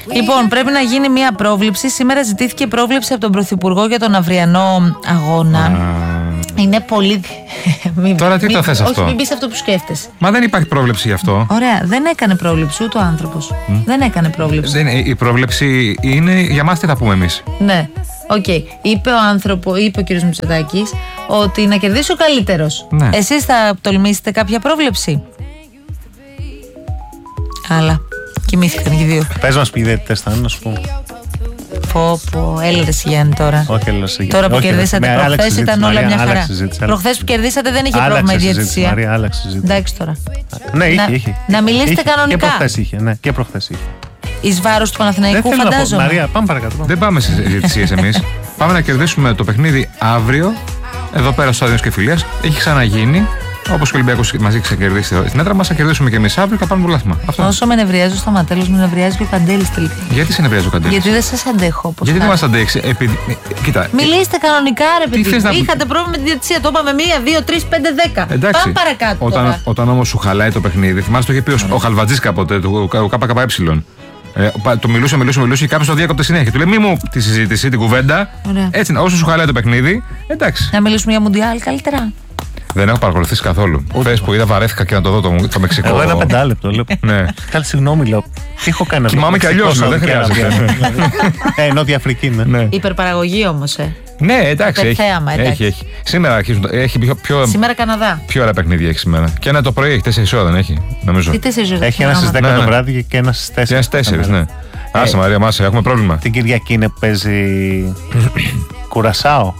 Λοιπόν, πρέπει να γίνει μια πρόβλεψη. Σήμερα ζητήθηκε πρόβλεψη από τον Πρωθυπουργό για τον αυριανό αγώνα. Είναι πολύ. Τώρα τι το θες αυτό? Όχι, μην πεις αυτό που σκέφτεσαι. Μα δεν υπάρχει πρόβλεψη γι' αυτό. Ωραία, δεν έκανε πρόβλεψη ούτε ο άνθρωπος. Δεν έκανε πρόβλεψη. Η πρόβλεψη είναι για μας, τι θα πούμε εμείς. Ναι. Οκ. Είπε ο κ. Μητσοτάκης ότι να κερδίσει ο καλύτερος. Ναι. Εσείς θα τολμήσετε κάποια πρόβλεψη? Αλλά κοιμήθηκαν και οι δύο. Πες μας ποιοι διαιτητές θα είναι, να σου πω. Έλα ρε Γιάννη τώρα. Όχι, έλα σε Τώρα που κερδίσατε προχθές ήταν όλα μια χαρά. Συζήτηση. Προχθές που κερδίσατε δεν είχε πρόβλημα η διαιτησία. Μαρία, άλλαξε συζήτηση. Εντάξει τώρα. Ναι, είχε. Να μιλήσετε κανονικά. Και προχθές είχε. Εις βάρος του Παναθηναϊκού, φαντάζομαι. Μαρία, πάμε παρακάτω. Δεν πάμε σε διαιτησίες εμείς. Πάμε να κερδίσουμε το παιχνίδι αύριο, εδώ πέρα στο Στάδιο Κεφυλίας. Έχει ξαναγίνει. Όπως και ο Ολυμπιακός μας έχει ξεκερδίσει στην έδρα μας, θα κερδίσουμε και εμείς αύριο και θα πάρουμε πρωτάθλημα. Όσο με νευριάζει ο Σταματέλος, με νευριάζει και ο Καντέλης τελικά. Γιατί σε νευριάζει ο Καντέλης? Γιατί δεν σας αντέχω. Γιατί δεν μας αντέχει? Κοίτα. Μιλήστε κανονικά, ρε παιδί. Είχατε πρόβλημα με τη διαιτησία. Το είπαμε 1, 2, 3, 5, 10. Εντάξει. Πάμε παρακάτω. Όταν όμως σου χαλάει το παιχνίδι, θυμάσαι το είχε πει ο Χαλβατζής κάποτε, ο ΚΚΕ. Το μιλούσε και κάποιος το διέκοπτε συνέχεια. Του λέει: μη μου τη συζήτηση, την κουβέντα. Ωραία. Έτσι, όσο σου χαλάει το παιχνίδι, εντάξει. Να μιλήσουμε για Μουντιάλ καλύτερα. Δεν έχω παρακολουθήσει καθόλου. Χθες που είδα, βαρέθηκα και να το δω το Μεξικό. Εγώ ένα 5 λεπτό λέω. Ναι. Καλή, συγγνώμη, λέω. Τι έχω κάνει? Κοιμάμαι κι αλλιώς, δεν χρειάζεται. Νότια Αφρική, ναι. Υπερπαραγωγή όμως, Ναι, εντάξει. Έχει. Σήμερα αρχίζουν. Σήμερα Καναδά. Πιο ωραία παιχνίδια έχει σήμερα. Και ένα το πρωί έχει 4 ώρα, δεν έχει? Νομίζω. Τι 4 ώρες? Έχει ένα στις 10 το βράδυ και ένα στις 4. Και ένα στις 4, ναι. Άσε Μαρία, Μάσα, έχουμε πρόβλημα. Την Κυριακή είναι που παίζει Κουρασάο.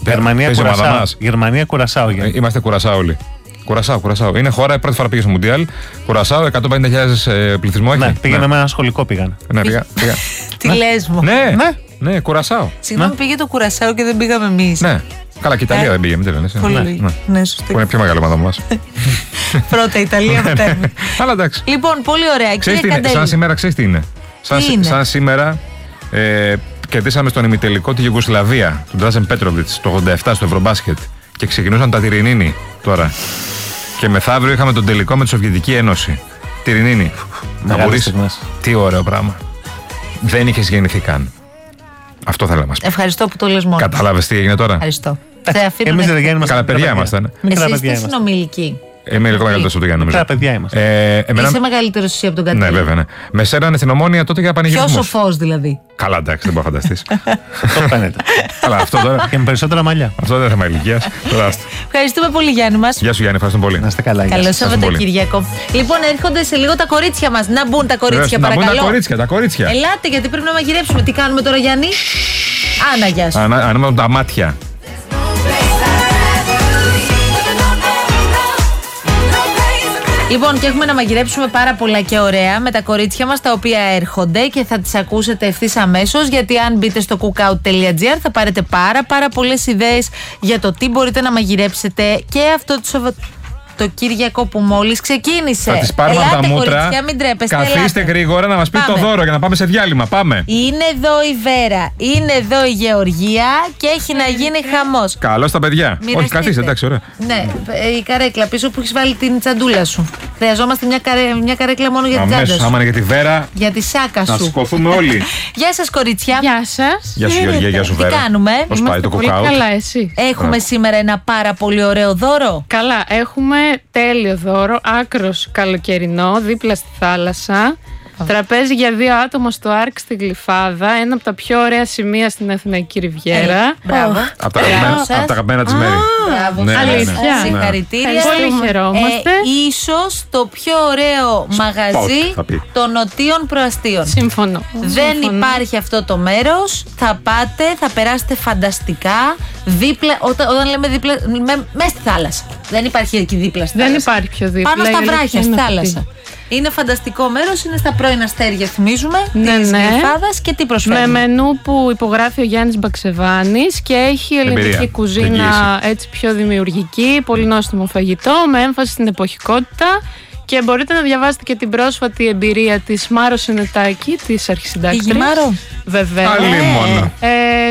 Γερμανία Κουρασάο. Είμαστε Κουρασάο όλοι. Κουρασάο. Είναι χώρα, πρώτη φορά πήγε στο Μουντιάλ. Κουρασάο, 150.000 πληθυσμό έχει. Ναι, πήγαινε με ένα σχολικό πήγαν. Ναι, πήγα. Τι λες μου? Ναι, Κουρασάο. Συγγνώμη, πήγε το Κουρασάο και δεν πήγαμε εμείς. Ναι. Καλά, και η Ιταλία δεν πήγε, μην τελειώνεις. Ναι, σωστό. Που είναι πιο μεγάλη ομάδα μας. Πρώτα Ιταλία, μετά. Αλλά εντάξει. Λοιπόν, πολύ ωραία. Σαν σήμερα, ξέρεις τι είναι? Σαν σήμερα κερδίσαμε στον ημιτελικό τη Γιουγκοσλαβία, τον Ντράζεν Πέτροβιτς, το 87 στο Ευρωμπάσκετ. Και ξεκινούσαν τα Τυρινίνη τώρα. Και μεθαύριο είχαμε τον τελικό με τη Σοβιετική Ένωση. Τυρινίνη. Να μπορείς. Τι ωραίο πράγμα. Δεν είχες γεννηθεί καν. Αυτό θέλω να μας πει. Ευχαριστώ που το λες μόνο. Κατάλαβες τι έγινε τώρα? Ευχαριστώ. Εμείς δεν γίνουμε. Καλά παιδιά ήμασταν. Εσείς είστε συνομιλικοί. Είμαι λίγο μεγαλύτερο από τον Γιάννη, νομίζω. Μικρά παιδιά είμαστε. Είσαι μεγαλύτερο εσύ από τον Κατέλη. Ναι, βέβαια. Ναι. Με σέρνανε στην Ομόνια τότε για πανηγυρισμούς. Πιο σοφός δηλαδή. Καλά, εντάξει, δεν μπορεί να φανταστείς. Το φαίνεται. Καλά, αυτό τώρα. Και με περισσότερα μαλλιά. Αυτό δεν είναι θέμα ηλικίας. Ευχαριστούμε πολύ, Γιάννη μας. Γεια σου, Γιάννη, ευχαριστούμε πολύ. Να είστε καλά. Καλό Σαββατοκύριακο. Λοιπόν, έρχονται σε λίγο τα κορίτσια μας. Να μπουν τα κορίτσια, παρακαλώ. Να μπουν τα κορίτσια. Ελάτε, γιατί πρέπει να μαγειρέψουμε. Τι κάνουμε τώρα, Γιάννη? Άννα, γεια σου. Ανοίγουμε τα μάτια. Λοιπόν, και έχουμε να μαγειρέψουμε πάρα πολλά και ωραία με τα κορίτσια μας, τα οποία έρχονται και θα τις ακούσετε ευθύς αμέσως, γιατί αν μπείτε στο cookout.gr θα πάρετε πάρα πολλές ιδέες για το τι μπορείτε να μαγειρέψετε και αυτό το Κυριακό που μόλις ξεκίνησε. Θα τις πάρουμε από τα μούτρα. Κορίτσια, μην τρέπεστε. Καθίστε γρήγορα να μας πει το δώρο για να πάμε σε διάλειμμα. Πάμε. Είναι εδώ η Βέρα, είναι εδώ η Γεωργία και έχει να γίνει χαμός. Καλώς τα παιδιά. Όχι, καθίστε, εντάξει, ωραία. Ναι, η καρέκλα πίσω που έχεις βάλει την τσαντούλα σου. Χρειαζόμαστε μια καρέκλα μόνο για την τσάντα σου. Άμα είναι για τη Βέρα. Για τη σάκα σου. Να σηκωθούμε όλοι. Γεια σας, κορίτσια. Γεια σας. Γεια σου, Γεωργία, γεια σου, Βέρα. Τι κάνουμε? Πώς πάει το cookout? Καλά, εσύ? Έχουμε σήμερα ένα πάρα πολύ ωραίο δώρο. Καλά, έχουμε τέλειο δώρο, άκρος καλοκαιρινό, δίπλα στη θάλασσα. Τραπέζι για 2 άτομα στο Άρκ στην Γλυφάδα, ένα από τα πιο ωραία σημεία στην Αθηναϊκή Ριβιέρα. Μπράβο. Από τα αγαπημένα της Μέρη. Μπράβο. Αλήθεια. Συγχαρητήρια. Πολύ χαιρόμαστε. Ίσως το πιο ωραίο μαγαζί των νοτίων προαστίων. Συμφωνώ. Δεν υπάρχει αυτό το μέρος. Θα πάτε, θα περάσετε φανταστικά. Δίπλα, όταν λέμε δίπλα, μέσα στη θάλασσα. Δεν υπάρχει εκεί δίπλα στη θάλασσα. Δεν υπάρχει πιο δίπλα. Πάνω στα βράχια, στη θάλασσα. Είναι φανταστικό μέρος, είναι στα πρώην αστέρια, θυμίζουμε, της Γλυφάδας. Και τι προσφέρει? Με μενού που υπογράφει ο Γιάννης Μπαξεβάνης και έχει ελληνική κουζίνα, έτσι πιο δημιουργική, πολύ νόστιμο φαγητό, με έμφαση στην εποχικότητα. Και μπορείτε να διαβάσετε και την πρόσφατη εμπειρία της Μάρο Σενετάκη, της αρχισυντάκτριας. Η Μάρο. Βεβαίως.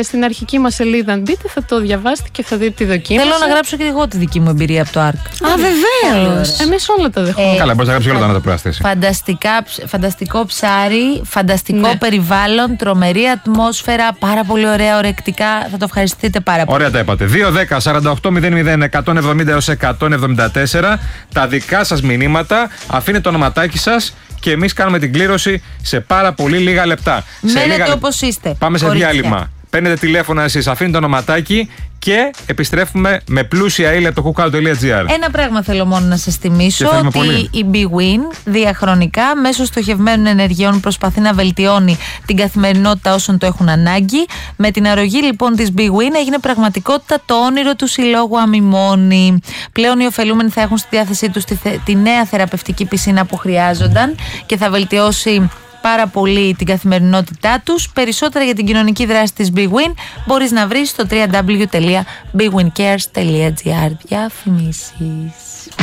στην αρχική μας σελίδα. Μπείτε, θα το διαβάσετε και θα δείτε τη δοκίμαση. Θέλω να γράψω και εγώ τη δική μου εμπειρία από το ARC. Α, βεβαίως. Εμείς όλα τα δεχόμαστε. Καλά, μπορείς να γράψεις όλα τα να τα προαστήσει. Φανταστικό ψάρι, φανταστικό περιβάλλον, τρομερή ατμόσφαιρα, πάρα πολύ ωραία ορεκτικά. Θα το ευχαριστείτε πάρα πολύ. Ωραία τα είπατε. 2-10-48-00-170 έως 174. Τα δικά σας μηνύματα, αφήνετε το ονοματάκι σας και εμείς κάνουμε την κλήρωση σε πάρα πολύ λίγα λεπτά. Μένετε όπως είστε. Πάμε σε διάλειμμα. Παίρνετε τηλέφωνα εσείς, αφήνετε το ονοματάκι και επιστρέφουμε με πλούσια ύλη από το cookout.gr. Ένα πράγμα θέλω μόνο να σας θυμίσω, ότι πολύ. η Big Win διαχρονικά μέσω στοχευμένων ενεργειών προσπαθεί να βελτιώνει την καθημερινότητα όσων το έχουν ανάγκη. Με την αρρωγή λοιπόν της Big Win έγινε πραγματικότητα το όνειρο του συλλόγου Αμιμόνη. Πλέον οι ωφελούμενοι θα έχουν στη διάθεσή τους τη νέα θεραπευτική πισίνα που χρειάζονταν και θα βελτιώσει πάρα πολύ την καθημερινότητά τους. Περισσότερα για την κοινωνική δράση της Big Win μπορείς να βρεις στο www.bigwincares.gr. Διαφημίσεις.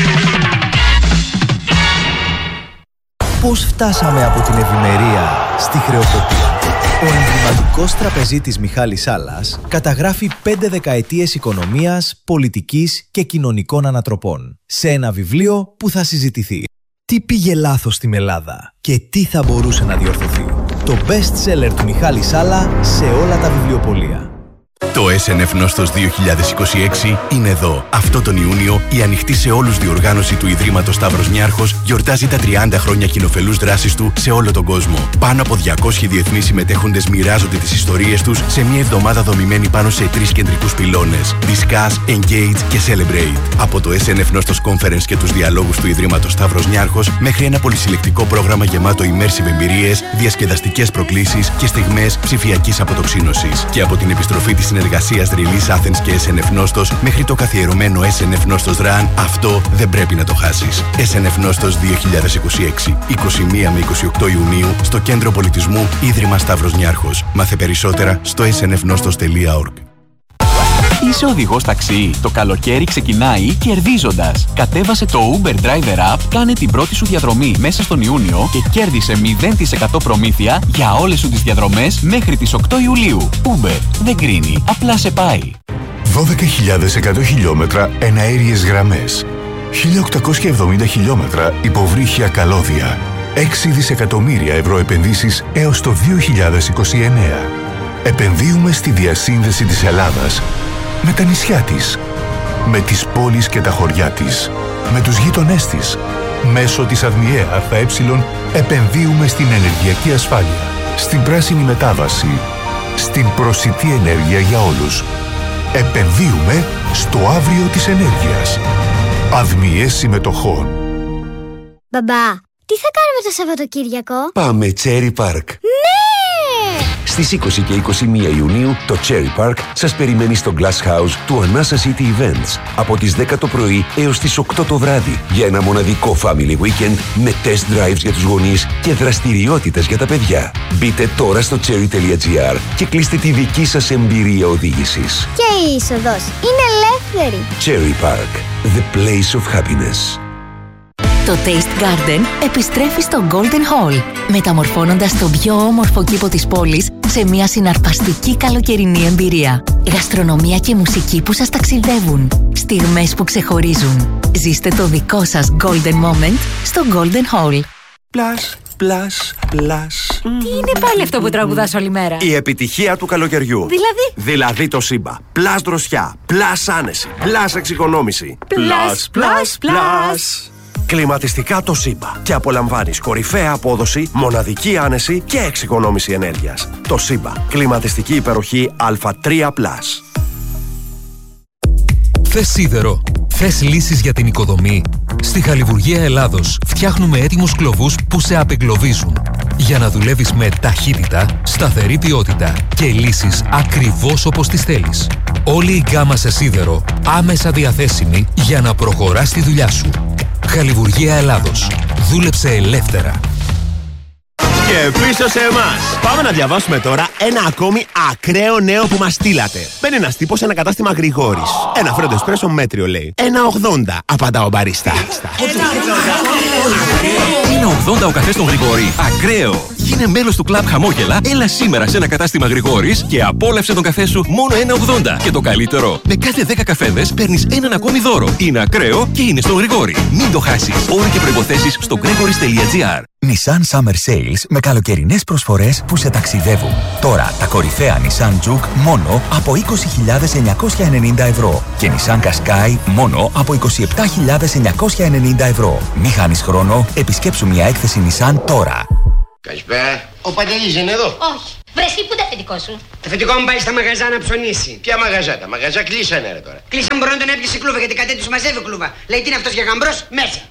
Πώς φτάσαμε από την ευημερία στη χρεοκοπία? Ο εμβληματικός τραπεζίτης Μιχάλης Σάλλας καταγράφει 5 δεκαετίες οικονομίας, πολιτικής και κοινωνικών ανατροπών σε ένα βιβλίο που θα συζητηθεί. Τι πήγε λάθος στην Ελλάδα και τι θα μπορούσε να διορθωθεί? Το best seller του Μιχάλη Σάλλα σε όλα τα βιβλιοπωλεία. Το SNF Νόστος 2026 είναι εδώ. Αυτό τον Ιούνιο η ανοιχτή σε όλους διοργάνωση του Ιδρύματος Σταύρος Νιάρχος γιορτάζει τα 30 χρόνια κοινοφελούς δράσης του σε όλο τον κόσμο. Πάνω από 200 διεθνείς συμμετέχοντες μοιράζονται τις ιστορίες τους σε μια εβδομάδα δομημένη πάνω σε 3 κεντρικούς πυλώνες: Discuss, Engage και Celebrate. Από το SNF Νόστος Conference και τους διαλόγους του Ιδρύματος Σταύρος Νιάρχος μέχρι ένα πολυσυλλεκτικό πρόγραμμα γεμάτο immersive εμπειρίες, διασκεδαστικές προκλήσεις και στιγμές ψηφιακής αποτοξίνωσης. Και από την επιστροφή της συνεργασίας Release Athens και SNF Νόστος μέχρι το καθιερωμένο SNF Νόστος Run, αυτό δεν πρέπει να το χάσεις. SNF Νόστος 2026, 21 με 28 Ιουνίου στο Κέντρο Πολιτισμού Ίδρυμα Σταύρος Νιάρχος. Μάθε περισσότερα στο snfnostos.org. Είσαι οδηγός ταξί? Το καλοκαίρι ξεκινάει κερδίζοντας. Κατέβασε το Uber Driver App, κάνε την πρώτη σου διαδρομή μέσα στον Ιούνιο και κέρδισε 0% προμήθεια για όλες σου τις διαδρομές μέχρι τις 8 Ιουλίου. Uber δεν κρίνει, απλά σε πάει. 12.100 χιλιόμετρα εναέριες γραμμές. 1.870 χιλιόμετρα υποβρύχια καλώδια. 6 δισεκατομμύρια ευρώ επενδύσεις έως το 2029. Επενδύουμε στη διασύνδεση της Ελλάδας με τα νησιά της, με τις πόλεις και τα χωριά της, με τους γείτονές της. Μέσω της ΑΔΜΙΕ ΑΕ επενδύουμε στην ενεργειακή ασφάλεια, στην πράσινη μετάβαση, στην προσιτή ενέργεια για όλους. Επενδύουμε στο αύριο της ενέργειας. ΑΔΜΙΕ Συμμετοχών. Μπαμπά, τι θα κάνουμε το Σαββατοκύριακο? Πάμε Cherry Park. Ναι! Στις 20 και 21 Ιουνίου το Cherry Park σας περιμένει στο Glass House του Anasa City Events από τις 10 το πρωί έως τις 8 το βράδυ για ένα μοναδικό family weekend με test drives για τους γονείς και δραστηριότητες για τα παιδιά. Μπείτε τώρα στο cherry.gr και κλείστε τη δική σας εμπειρία οδήγησης. Και η είσοδος είναι ελεύθερη. Cherry Park, the place of happiness. Το Taste Garden επιστρέφει στο Golden Hall, μεταμορφώνοντας τον πιο όμορφο κήπο της πόλης σε μια συναρπαστική καλοκαιρινή εμπειρία. Γαστρονομία και μουσική που σας ταξιδεύουν, στιγμές που ξεχωρίζουν. Ζήστε το δικό σας Golden Moment στο Golden Hall. Plus. Τι είναι πάλι αυτό που τραγουδάς όλη μέρα? Η επιτυχία του καλοκαιριού. Δηλαδή το Σύμπα. Plus δροσιά, plus άνεση, plus εξοικονόμηση. Plus. Κλιματιστικά το Σύμπα και απολαμβάνεις κορυφαία απόδοση, μοναδική άνεση και εξοικονόμηση ενέργειας. Το Σύμπα. Κλιματιστική υπεροχή Α3+. Θες σίδερο? Θες λύσεις για την οικοδομή? Στη Χαλιβουργία Ελλάδος φτιάχνουμε έτοιμους κλωβούς που σε απεγκλωβίζουν για να δουλεύεις με ταχύτητα, σταθερή ποιότητα και λύσεις ακριβώς όπως τις θέλεις. Όλη η γκάμα σε σίδερο άμεσα διαθέσιμη για να προχωράς τη δουλειά σου. Χαλιβουργία Ελλάδος. Δούλεψε ελεύθερα. Και πίσω σε εμάς. Πάμε να διαβάσουμε τώρα ένα ακόμη ακραίο νέο που μας στείλατε. Μπαίνει ένας τύπος σε ένα κατάστημα Γρηγόρης. Ένα φρέντο εσπρέσο μέτριο λέει. 1,80 απαντά ο μπαρίστα. 1,80 ο καφές στον Γρηγόρη. Ακραίο. Γίνε μέλος του κλαμπ Χαμόγελα, έλα σήμερα σε ένα κατάστημα Γρηγόρης και απόλαυσε τον καφέ σου μόνο 1,80. Και το καλύτερο, με κάθε 10 καφέδες παίρνεις έναν ακόμη δώρο. Είναι ακραίο και είναι στον Γρηγόρη. Μην το χάσεις. Όροι και προϋποθέσεις στο gregoris.gr. Nissan Summer Sales με καλοκαιρινές προσφορές που σε ταξιδεύουν. Τώρα τα κορυφαία Nissan Juke μόνο από 20.990 ευρώ και Nissan Qashqai μόνο από 27.990 ευρώ. Μη χάνεις χρόνο, επισκέψου μια έκθεση Nissan τώρα. Καλησπέρα. Ο Παντελής είναι εδώ? Όχι. Βρε εσύ, πού είναι αφεντικό σου? Το αφεντικό μου πάει στα μαγαζά να ψωνίσει. Ποια μαγαζά? Τα μαγαζά κλείσανε ρε τώρα. Κλείσαν, μπορώ να τον έπιασε κλούβα γιατί κατέ τους μαζεύει κλούβα. Λέει τι είναι αυτός για γαμπρός? Μέσα.